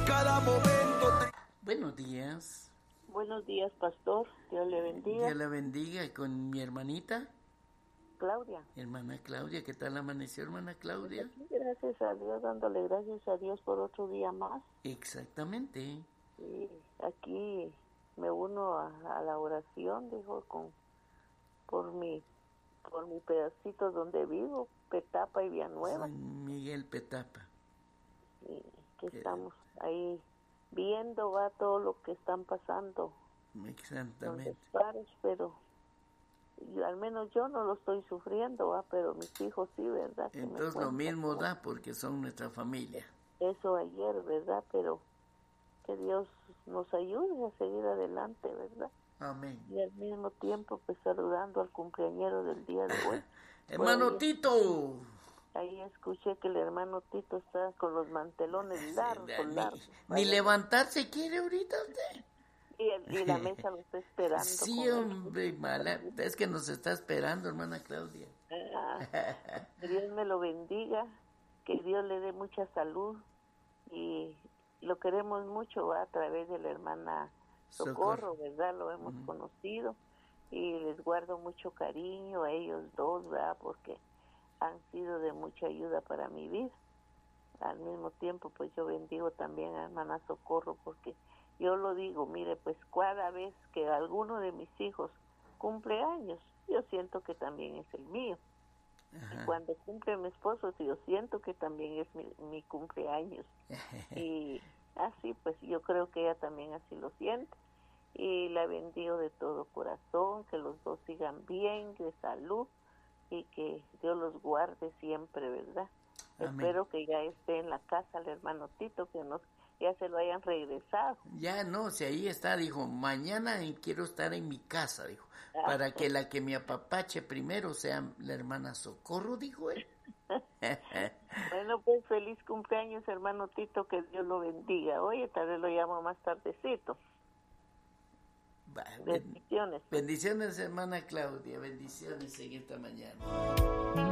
cada momento. Buenos días. Buenos días, pastor. Dios le bendiga. Dios la bendiga. Con mi hermanita Claudia. Hermana Claudia, ¿qué tal amaneció, hermana Claudia? Gracias a Dios, dándole gracias a Dios por otro día más. Exactamente. Y aquí me uno a la oración, dijo, por mi pedacito donde vivo, Petapa y Villanueva. San Miguel Petapa. Y que estamos ahí viendo, va, todo lo que están pasando. Exactamente. Los disparos, pero al menos yo no lo estoy sufriendo, ¿va? Pero mis hijos sí, ¿verdad? Que entonces lo mismo da porque son nuestra familia. Eso ayer, ¿verdad? Pero que Dios nos ayude a seguir adelante, ¿verdad? Amén. Y al mismo tiempo, pues saludando al cumpleañero del día de hoy. Hermano ahí, Tito. Ahí escuché que el hermano Tito está con los mantelones largos. Ni levantarse quiere ahorita usted. Y la mesa lo está esperando. Sí, hombre, mala. Es que nos está esperando, hermana Claudia. Que Dios me lo bendiga, que Dios le dé mucha salud y lo queremos mucho, ¿va? A través de la hermana Socorro, ¿verdad? Lo hemos conocido y les guardo mucho cariño a ellos dos, ¿verdad? Porque han sido de mucha ayuda para mi vida. Al mismo tiempo, pues yo bendigo también a hermana Socorro porque yo lo digo, mire, pues cada vez que alguno de mis hijos cumple años, yo siento que también es el mío. Ajá. Y cuando cumple mi esposo, yo siento que también es mi cumpleaños. Y así, pues yo creo que ella también así lo siente. Y la bendigo de todo corazón, que los dos sigan bien, de salud, y que Dios los guarde siempre, ¿verdad? Amén. Espero que ya esté en la casa el hermano Tito, que ya se lo hayan regresado. Ya no, si ahí está, dijo, mañana quiero estar en mi casa, dijo, para que la que me apapache primero sea la hermana Socorro, dijo él. Bueno, pues feliz cumpleaños, hermano Tito, que Dios lo bendiga. Oye, tal vez lo llamo más tardecito. Bendiciones. Bendiciones, hermana Claudia, bendiciones en esta mañana.